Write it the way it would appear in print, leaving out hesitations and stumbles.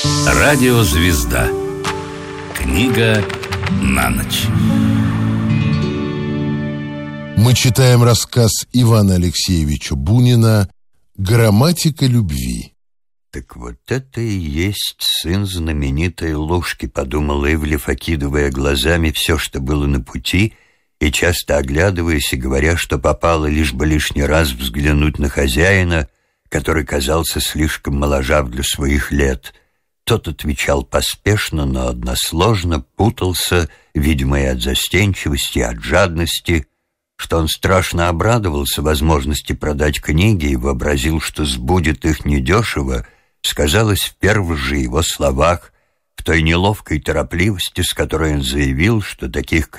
Радиозвезда. Книга на ночь. Мы читаем рассказ Ивана Алексеевича Бунина «Грамматика любви». «Так вот это и есть сын знаменитой Лушки», — подумал Ивлев, окидывая глазами все, что было на пути, и часто оглядываясь и говоря, что попало лишь бы лишний раз взглянуть на хозяина, который казался слишком моложав для своих лет. Тот отвечал поспешно, но односложно, путался, видимо, и от застенчивости, и от жадности, что он страшно обрадовался возможности продать книги и вообразил, что сбудет их недешево, сказалось в первых же его словах, в той неловкой торопливости, с которой он заявил, что таких